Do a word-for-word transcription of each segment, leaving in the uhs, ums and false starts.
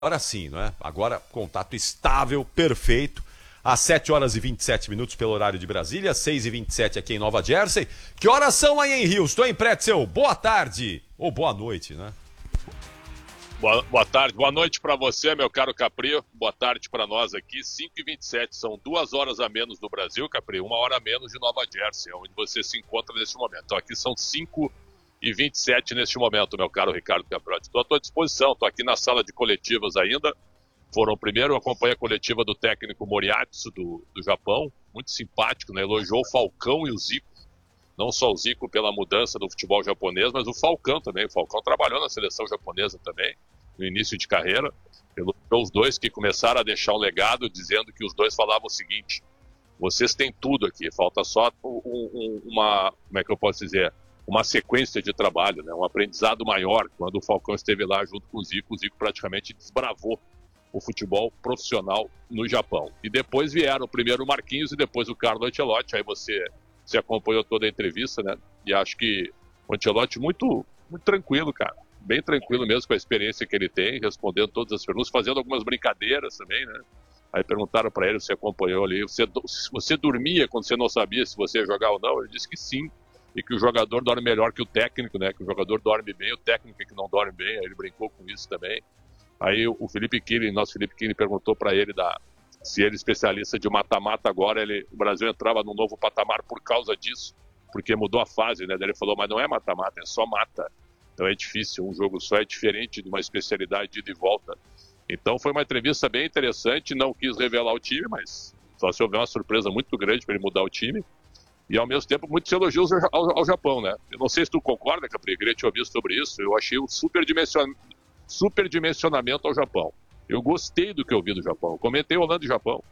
Agora sim, não é? Agora contato estável, perfeito. Às sete horas e vinte e sete minutos pelo horário de Brasília, seis e vinte e sete aqui em Nova Jersey. Que horas são aí em Houston, hein, Pretzel? Boa tarde ou boa noite, né? Boa, boa tarde, boa noite para você, meu caro Capri. Boa tarde para nós aqui, cinco e vinte e sete. São duas horas a menos no Brasil, Capri, uma hora a menos de Nova Jersey, onde você se encontra neste momento. Então, aqui são cinco e vinte e sete neste momento, meu caro Ricardo Caprotti. Estou à tua disposição, estou aqui na sala de coletivas ainda. Foram primeiro, acompanhei a coletiva do técnico Moriarty do, do Japão, muito simpático, né? Elogiou o Falcão e o Zico. Não só o Zico pela mudança do futebol japonês, mas o Falcão também. O Falcão trabalhou na seleção japonesa também, no início de carreira. Elogiou os dois que começaram a deixar um legado, dizendo que os dois falavam o seguinte: vocês têm tudo aqui, falta só um, um, uma, como é que eu posso dizer, uma sequência de trabalho, né? Um aprendizado maior. Quando o Falcão esteve lá junto com o Zico, o Zico praticamente desbravou o futebol profissional no Japão. E depois vieram primeiro o Marquinhos e depois o Carlo Ancelotti. Aí você, você acompanhou toda a entrevista, né? E acho que o Ancelotti muito, muito tranquilo, cara. Bem tranquilo mesmo com a experiência que ele tem, respondendo todas as perguntas, fazendo algumas brincadeiras também, né? Aí perguntaram para ele se acompanhou ali. Você, você dormia quando você não sabia se você ia jogar ou não? Ele disse que sim. E que o jogador dorme melhor que o técnico, né? Que o jogador dorme bem, o técnico é que não dorme bem. Aí ele brincou com isso também. Aí o Felipe Killing, nosso Felipe Killing, perguntou para ele da, se ele é especialista de mata-mata agora, ele, o Brasil entrava num novo patamar por causa disso, porque mudou a fase, né? Daí ele falou, mas não é mata-mata, é só mata. Então é difícil, um jogo só é diferente de uma especialidade de ida e volta. Então foi uma entrevista bem interessante, não quis revelar o time, mas só se houver uma surpresa muito grande para ele mudar o time. E ao mesmo tempo, muitos elogios ao, ao, ao Japão, né? Eu não sei se tu concorda, Capri, eu queria te ouvir sobre isso. Eu achei um super dimensionamento. superdimensionamento ao Japão. Eu gostei do que eu vi do Japão. Comentei Holanda e Japão.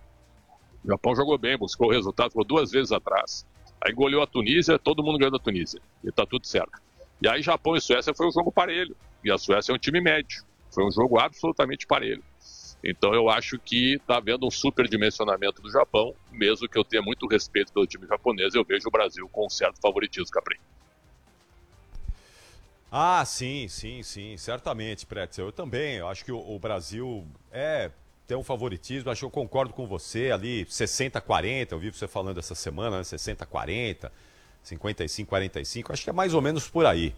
O Japão jogou bem, buscou o resultado, ficou duas vezes atrás. Aí goleou a Tunísia, todo mundo ganhou da Tunísia. E tá tudo certo. E aí Japão e Suécia foi um jogo parelho. E a Suécia é um time médio. Foi um jogo absolutamente parelho. Então eu acho que tá havendo um superdimensionamento do Japão, mesmo que eu tenha muito respeito pelo time japonês, eu vejo o Brasil com um certo favoritismo, Capri. Ah, sim, sim, sim, certamente, Pretzel. Eu também, eu acho que o, o Brasil é, tem um favoritismo, acho que eu concordo com você ali, sessenta a quarenta, eu vi você falando essa semana, né? sessenta a quarenta, cinquenta e cinco a quarenta e cinco, acho que é mais ou menos por aí.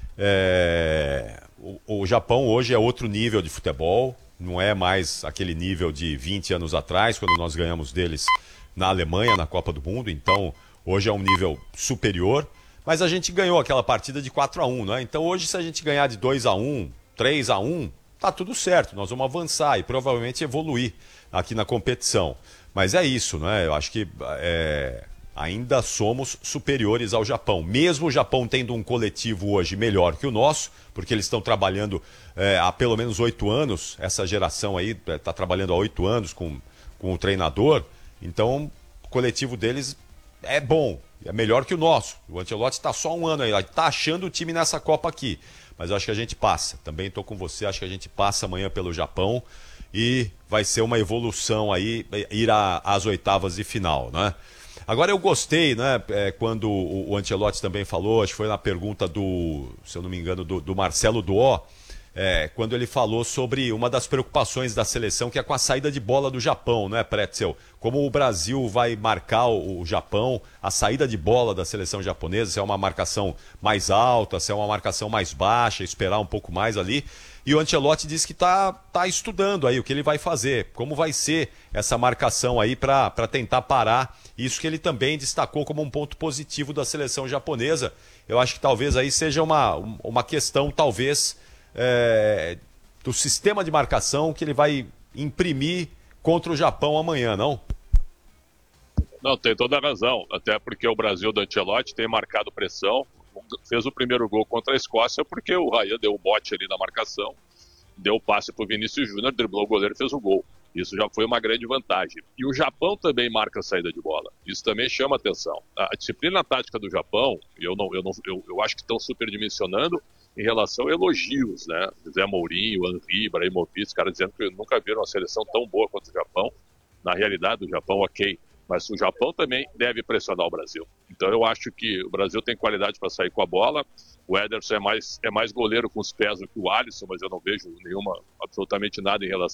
É, o, o Japão hoje é outro nível de futebol, não é mais aquele nível de vinte anos atrás, quando nós ganhamos deles na Alemanha, na Copa do Mundo, então hoje é um nível superior. Mas a gente ganhou aquela partida de quatro a um, né? Então hoje, se a gente ganhar de dois a um, três a um, tá tudo certo. Nós vamos avançar e provavelmente evoluir aqui na competição. Mas é isso, né? Eu acho que é, ainda somos superiores ao Japão. Mesmo o Japão tendo um coletivo hoje melhor que o nosso, porque eles estão trabalhando é, há pelo menos oito anos, essa geração aí está trabalhando há oito anos com, com o treinador, então o coletivo deles é bom. É melhor que o nosso. O Ancelotti está só um ano aí, está achando o time nessa Copa aqui. Mas eu acho que a gente passa. Também estou com você, acho que a gente passa amanhã pelo Japão e vai ser uma evolução aí, ir a, às oitavas de final, né? Agora eu gostei, né, é, quando o, o Ancelotti também falou, acho que foi na pergunta do, se eu não me engano, do, do Marcelo Duó, É, quando ele falou sobre uma das preocupações da seleção, que é com a saída de bola do Japão, né, Pretzel? Como o Brasil vai marcar o, o Japão, a saída de bola da seleção japonesa, se é uma marcação mais alta, se é uma marcação mais baixa, esperar um pouco mais ali. E o Ancelotti disse que está tá estudando aí o que ele vai fazer, como vai ser essa marcação aí para tentar parar. Isso que ele também destacou como um ponto positivo da seleção japonesa. Eu acho que talvez aí seja uma, uma questão, talvez... É, do sistema de marcação que ele vai imprimir contra o Japão amanhã, não? Não, tem toda a razão, até porque o Brasil do Ancelotti tem marcado pressão, fez o primeiro gol contra a Escócia porque o Raia deu o bote ali na marcação, deu o passe para o Vinícius Júnior, driblou o goleiro e fez o gol. Isso já foi uma grande vantagem. E o Japão também marca a saída de bola. Isso também chama atenção. A disciplina tática do Japão, eu, não, eu, não, eu, eu acho que estão superdimensionando em relação a elogios, né? Zé Mourinho, Henry, Ibrahimovic, os caras dizendo que nunca viram uma seleção tão boa quanto o Japão. Na realidade, o Japão, ok, mas o Japão também deve pressionar o Brasil. Então eu acho que o Brasil tem qualidade para sair com a bola. O Ederson é mais, é mais goleiro com os pés do que o Alisson, mas eu não vejo nenhuma, absolutamente nada em relação